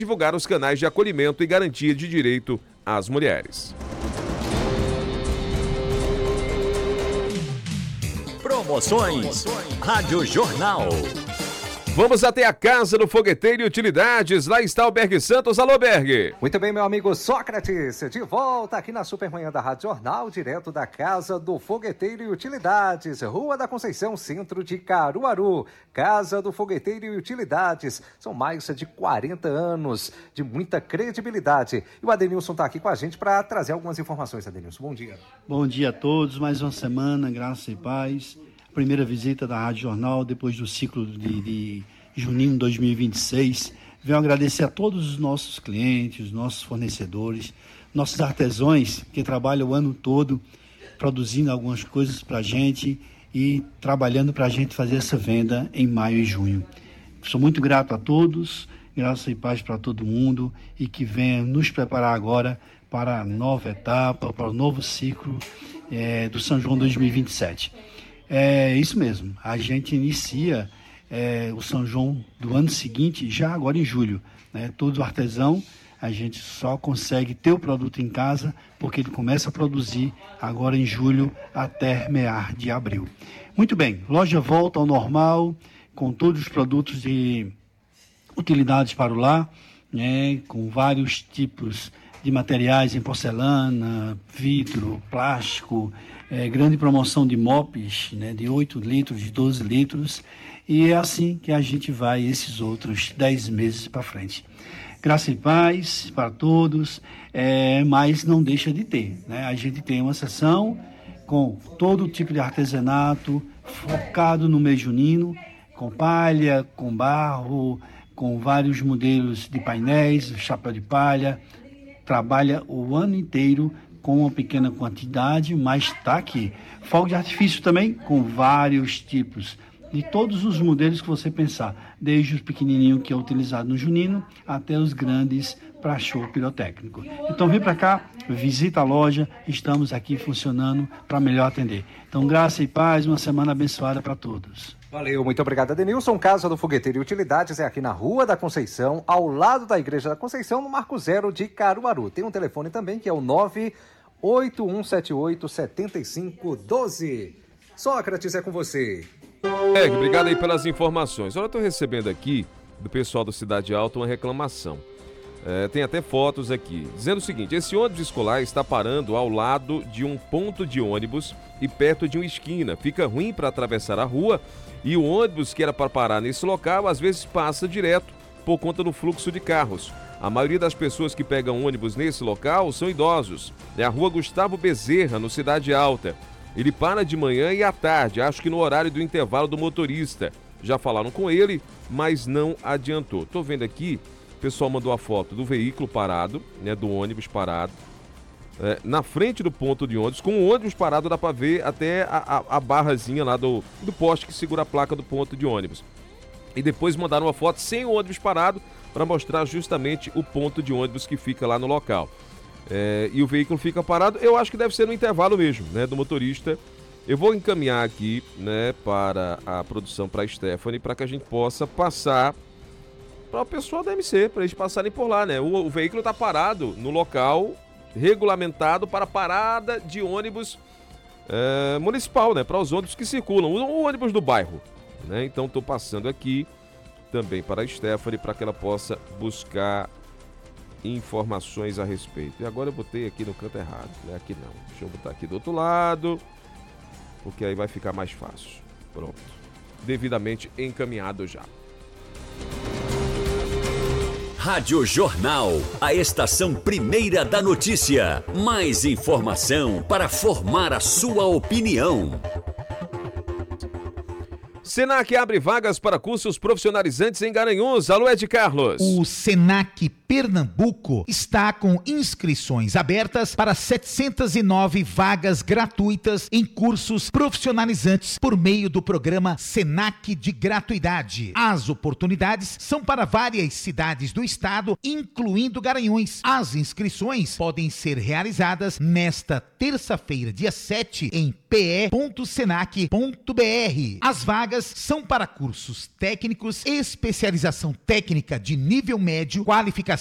divulgar os canais de acolhimento e garantia de direito às mulheres. Promoções Rádio Jornal. Vamos até a Casa do Fogueteiro e Utilidades. Lá está o Berg Santos. Alô, Berg. Muito bem, meu amigo Sócrates. De volta aqui na Supermanhã da Rádio Jornal, direto da Casa do Fogueteiro e Utilidades, Rua da Conceição, centro de Caruaru. Casa do Fogueteiro e Utilidades. São mais de 40 anos de muita credibilidade. E o Adenilson está aqui com a gente para trazer algumas informações. Adenilson, bom dia. Bom dia a todos. Mais uma semana, graça e paz. Primeira visita da Rádio Jornal depois do ciclo de junho de 2026. Venho agradecer a todos os nossos clientes, nossos fornecedores, nossos artesãos que trabalham o ano todo produzindo algumas coisas para a gente e trabalhando para a gente fazer essa venda em maio e junho. Sou muito grato a todos, graça e paz para todo mundo e que venha nos preparar agora para a nova etapa, para o novo ciclo do São João 2027. É isso mesmo, a gente inicia o São João do ano seguinte, já agora em julho. Todo artesão, a gente só consegue ter o produto em casa porque ele começa a produzir agora em julho até meados de abril. Muito bem, loja volta ao normal, com todos os produtos de utilidades para o lar, com vários tipos de materiais em porcelana, vidro, plástico, grande promoção de mops, de 8 litros, de 12 litros, e é assim que a gente vai esses outros 10 meses para frente. Graça e paz para todos, mas não deixa de ter. A gente tem uma sessão com todo tipo de artesanato, focado no mês junino, com palha, com barro, com vários modelos de painéis, chapéu de palha. Trabalha o ano inteiro com uma pequena quantidade, mas está aqui. Fogo de artifício também, com vários tipos, de todos os modelos que você pensar, desde os pequenininhos que é utilizado no junino, até os grandes para show pirotécnico. Então vem para cá, visita a loja, estamos aqui funcionando para melhor atender. Então graça e paz, uma semana abençoada para todos. Valeu, muito obrigado, Adenilson. Casa do Fogueteiro e Utilidades é aqui na Rua da Conceição, ao lado da Igreja da Conceição, no Marco Zero de Caruaru. Tem um telefone também que é o 98178-7512. Sócrates, é com você. Obrigado aí pelas informações. Olha, eu estou recebendo aqui do pessoal do Cidade Alta uma reclamação. Tem até fotos aqui, dizendo o seguinte: esse ônibus escolar está parando ao lado de um ponto de ônibus e perto de uma esquina. Fica ruim para atravessar a rua e o ônibus que era para parar nesse local às vezes passa direto por conta do fluxo de carros. A maioria das pessoas que pegam ônibus nesse local são idosos. É a Rua Gustavo Bezerra, no Cidade Alta. Ele para de manhã e à tarde, acho que no horário do intervalo do motorista. Já falaram com ele, mas não adiantou. Estou vendo aqui, o pessoal mandou a foto do veículo parado, do ônibus parado, na frente do ponto de ônibus. Com o ônibus parado dá para ver até a barrazinha lá do poste que segura a placa do ponto de ônibus. E depois mandaram uma foto sem o ônibus parado para mostrar justamente o ponto de ônibus que fica lá no local. E o veículo fica parado, eu acho que deve ser no intervalo mesmo, do motorista. Eu vou encaminhar aqui, para a produção, para a Stephanie, para que a gente possa passar para o pessoal da MC, para eles passarem por lá, O veículo está parado no local regulamentado para parada de ônibus municipal, para os ônibus que circulam, o ônibus do bairro, Então estou passando aqui também para a Stephanie, para que ela possa buscar informações a respeito. E agora eu botei aqui no canto errado, aqui não. Deixa eu botar aqui do outro lado, porque aí vai ficar mais fácil. Pronto. Devidamente encaminhado já. Rádio Jornal, a estação primeira da notícia. Mais informação para formar a sua opinião. Senac abre vagas para cursos profissionalizantes em Garanhuns. Alô, Ed Carlos. O Senac Pernambuco está com inscrições abertas para 709 vagas gratuitas em cursos profissionalizantes por meio do programa Senac de gratuidade. As oportunidades são para várias cidades do estado, incluindo Garanhuns. As inscrições podem ser realizadas nesta terça-feira, dia 7, em pe.senac.br. As vagas são para cursos técnicos, especialização técnica de nível médio, qualificação